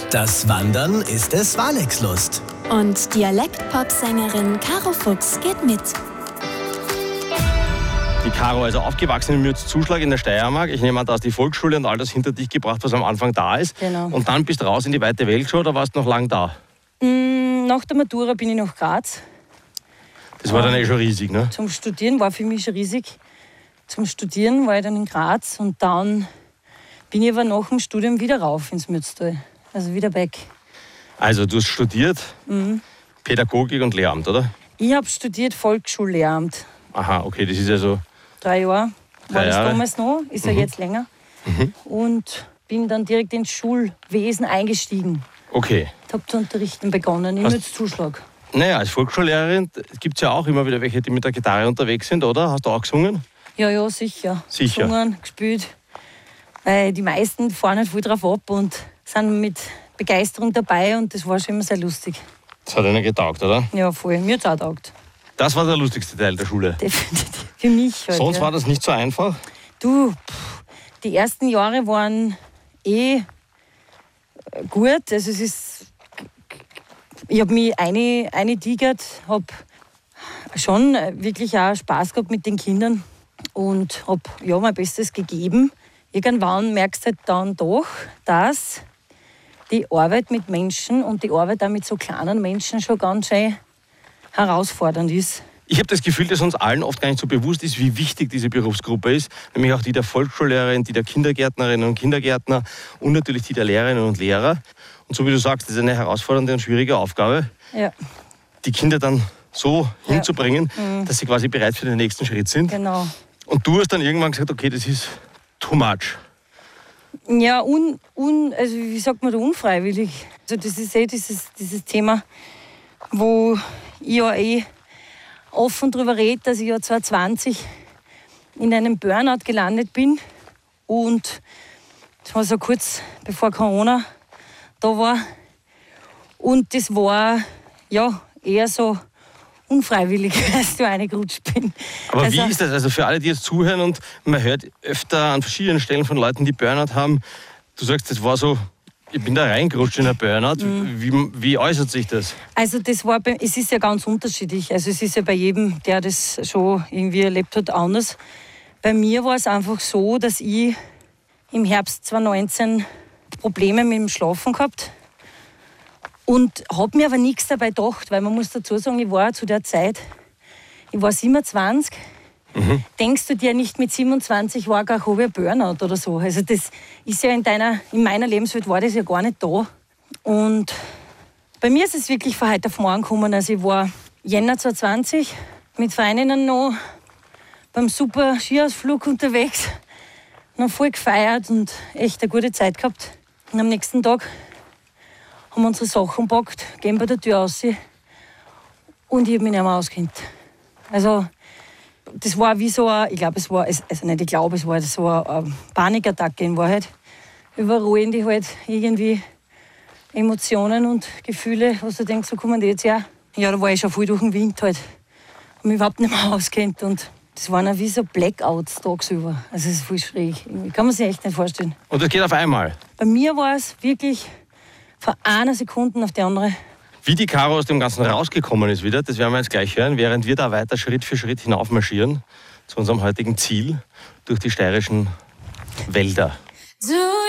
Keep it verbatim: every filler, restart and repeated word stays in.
Das Wandern ist es Walexlust. Und Dialekt-Pop-Sängerin Caro Fuchs geht mit. Die Caro, also aufgewachsen im Mürzzuschlag in der Steiermark. Ich nehme an, da hast die Volksschule und all das hinter dich gebracht, was am Anfang da ist. Genau. Und dann bist du raus in die weite Welt schon, oder warst du noch lang da? Mm, nach der Matura bin ich nach Graz. Das war dann eh schon riesig, ne? Zum Studieren war für mich schon riesig. Zum Studieren war ich dann in Graz und dann bin ich aber nach dem Studium wieder rauf ins Mürztal. Also wieder weg. Also du hast studiert Mhm. Pädagogik und Lehramt, oder? Ich habe studiert Volksschullehramt. Aha, okay, das ist ja so... Drei Jahre war Drei das Jahre. damals noch, ist ja Mhm. jetzt länger. Mhm. Und bin dann direkt ins Schulwesen eingestiegen. Okay. Ich habe zu unterrichten begonnen, im Hast- Mürzzuschlag. Naja, als Volksschullehrerin gibt es ja auch immer wieder welche, die mit der Gitarre unterwegs sind, oder? Hast du auch gesungen? Ja, ja, sicher. Sicher. Gesungen, gespielt. Weil die meisten fahren halt voll drauf ab und sind mit Begeisterung dabei und das war schon immer sehr lustig. Das hat ihnen getaugt, oder? Ja, voll. Mir hat es auch getaugt. Das war der lustigste Teil der Schule. Definitiv. Für mich halt. Sonst ja. war das nicht so einfach. Du, pff, die ersten Jahre waren eh gut. Also es ist, ich habe mich eine, eine tigert, habe schon wirklich auch Spaß gehabt mit den Kindern und habe ja, mein Bestes gegeben. Irgendwann merkst du halt dann doch, dass die Arbeit mit Menschen und die Arbeit auch mit so kleinen Menschen schon ganz schön herausfordernd ist. Ich habe das Gefühl, dass uns allen oft gar nicht so bewusst ist, wie wichtig diese Berufsgruppe ist. Nämlich auch die der Volksschullehrerin, die der Kindergärtnerinnen und Kindergärtner und natürlich die der Lehrerinnen und Lehrer. Und so wie du sagst, das ist eine herausfordernde und schwierige Aufgabe, Ja, die Kinder dann so Ja. hinzubringen, Mhm. dass sie quasi bereit für den nächsten Schritt sind. genau. Und du hast dann irgendwann gesagt, okay, das ist too much. Ja, un, un, also wie sagt man da, unfreiwillig. Also das ist eh dieses, dieses Thema, wo ich ja eh offen darüber rede, dass ich ja zwanzig zwanzig in einem Burnout gelandet bin. Und das war so kurz bevor Corona da war. Und das war ja eher so unfreiwillig, dass ich da reingerutscht bin. Aber Also- wie ist das? Also für alle, die jetzt zuhören und man hört öfter an verschiedenen Stellen von Leuten, die Burnout haben, du sagst, das war so, ich bin da reingerutscht in ein Burnout. Mhm. Wie, wie äußert sich das? Also das war bei, es ist ja ganz unterschiedlich. Also es ist ja bei jedem, der das schon irgendwie erlebt hat, anders. Bei mir war es einfach so, dass ich im Herbst zwanzig neunzehn Probleme mit dem Schlafen gehabt und habe mir aber nichts dabei gedacht, weil man muss dazu sagen, ich war zu der Zeit, ich war siebenundzwanzig. Mhm. Denkst du dir nicht mit siebenundzwanzig war gar habe ich ein Burnout oder so? Also das ist ja in deiner, in meiner Lebenswelt war das ja gar nicht da. Und bei mir ist es wirklich von heute auf morgen gekommen. Also ich war Jänner zwanzig zwanzig mit Freundinnen noch beim super Skiausflug unterwegs, noch voll gefeiert und echt eine gute Zeit gehabt. Und am nächsten Tag haben wir unsere Sachen gepackt, gehen bei der Tür raus und ich habe mich nicht mehr ausgekannt. Also das war wie so ein, ich glaube, es war, also nicht ich glaube, es war so eine Panikattacke in Wahrheit. Überall die halt irgendwie Emotionen und Gefühle, was du denkst, so kommen die jetzt her. Ja, da war ich schon voll durch den Wind halt. Habe mich überhaupt nicht mehr auskennt und das waren auch wie so Blackouts tagsüber. Also das ist voll schräg. Kann man sich echt nicht vorstellen. Und das geht auf einmal. Bei mir war es wirklich von einer Sekunde auf die andere. Wie die Caro aus dem Ganzen rausgekommen ist wieder, das werden wir jetzt gleich hören, während wir da weiter Schritt für Schritt hinaufmarschieren zu unserem heutigen Ziel durch die steirischen Wälder. Du